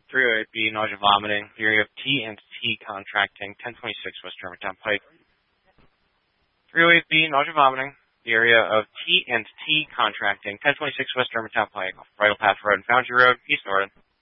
308B, nausea, vomiting, the area of T&T contracting, 1026 West Germantown Pike. 308B, nausea, vomiting, the area of T&T contracting, 1026 West Germantown Pike, off Bridle Path Road and Foundry Road, East Norton.